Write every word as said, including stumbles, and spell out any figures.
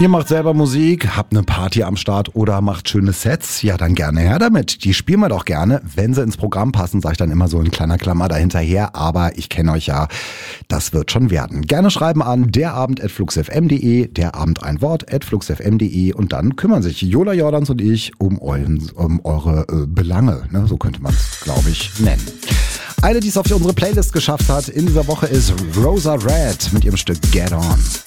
Ihr macht selber Musik, habt eine Party am Start oder macht schöne Sets? Ja, dann gerne her damit. Die spielen wir doch gerne. Wenn sie ins Programm passen, sage ich dann immer so in kleiner Klammer dahinterher. Aber ich kenne euch ja, das wird schon werden. Gerne schreiben an derabend at fluxfm punkt de, derabend ein Wort, at fluxfm punkt de und dann kümmern sich Jola Jordans und ich um, euren, um eure äh, Belange. Ne? So könnte man es, glaube ich, nennen. Eine, die es auf unsere Playlist geschafft hat in dieser Woche, ist Rosa Red mit ihrem Stück Get On.